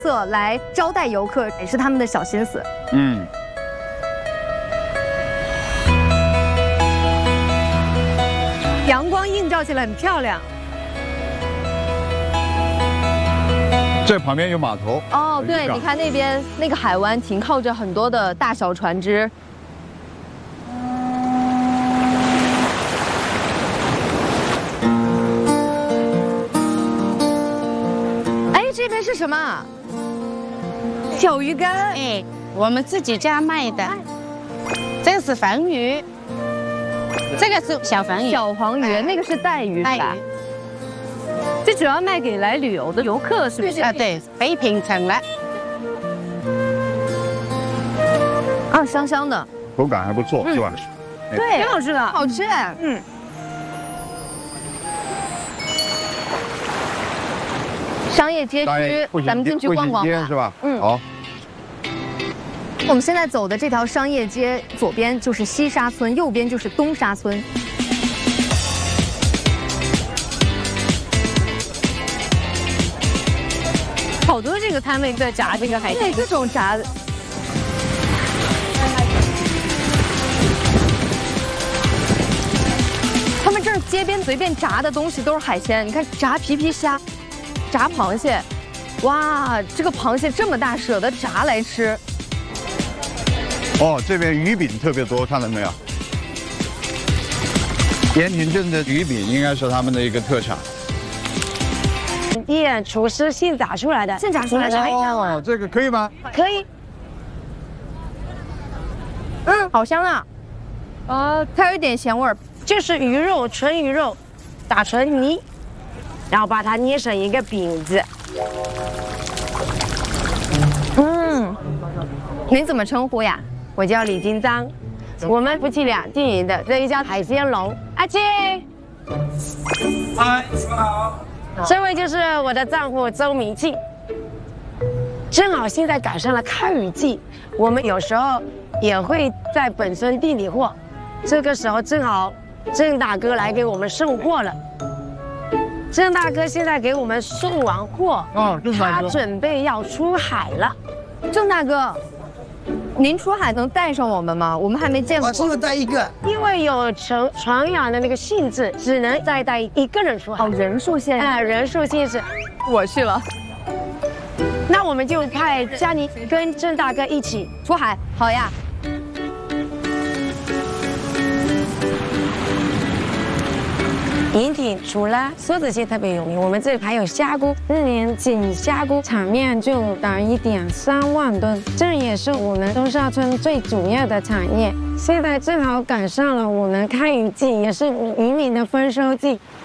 色来招待游客，也是他们的小心思。 嗯。 阳光映照起来很漂亮。 这旁边有码头。 哦，对，你看那边那个海湾停靠着很多的大小船只。哎，这边是什么？小鱼干。 哎，我们自己家卖的。这个是黄鱼，这个是小黄鱼。 小黄鱼，那个是带鱼是吧？这主要卖给来旅游的游客，是不是？ 啊，对，北平城了。 啊，香香的， 口感还不错，是吧？ 对，挺好吃的，好吃。嗯。商业街区，咱们进去逛逛吧， 是吧？嗯，好。 我们现在走的这条商业街，左边就是西沙村，右边就是东沙村。好多这个摊位在炸这个海鲜，对，各种炸的。他们这儿街边随便炸的东西都是海鲜，你看炸皮皮虾，炸螃蟹，哇，这个螃蟹这么大，舍得炸来吃。 哦，这边鱼饼特别多，看到没有？盐田镇的鱼饼应该是他们的一个特产。 店厨师现炸出来的， 现炸出来的。 哦，这个可以吗？ 可以。嗯，好香啊！ 它有一点咸味儿， 就是鱼肉，纯鱼肉，打成泥，然后把它捏成一个饼子。 嗯，您怎么称呼呀？ 我叫李金章，我们夫妻俩经营的这一家海鲜楼。阿庆， 嗨，你们好。 这位就是我的丈夫周明庆。正好现在赶上了开渔季，我们有时候也会在本村订理货，这个时候正好郑大哥来给我们送货了。郑大哥现在给我们送完货，他准备要出海了。 郑大哥，您出海能带上我们吗？我们还没见过。 我这个带一个， 因为有传染的那个性质，只能再带一个人出海。 哦，人数限制。 哎，人数限制。 我去了。 那我们就派佳妮跟郑大哥一起出海。好呀。 盐田除了梭子蟹特别有名，我们这里还有虾菇，今年仅虾菇产量就达1.3万吨，这也是我们东沙村最主要的产业。现在正好赶上了我们开渔季，也是渔民的丰收季。